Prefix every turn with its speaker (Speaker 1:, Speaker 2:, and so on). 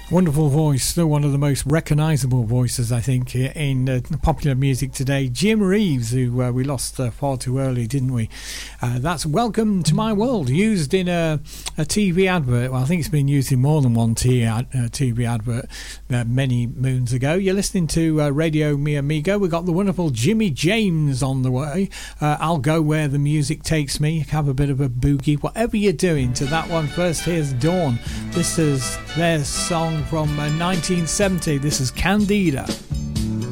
Speaker 1: Wonderful voice, still one of the most recognisable voices, I think, in popular music today. Jim Reeves, who we lost far too early, didn't we? That's Welcome to My World, used in a TV advert. Well, I think it's been used in more than one TV advert many moons ago. You're listening to Radio Mi Amigo. We've got the wonderful Jimmy James on the way. I'll go where the music takes me. Have a bit of a boogie, whatever you're doing to that one. First, here's Dawn. This is their song from 1970. This is Candida.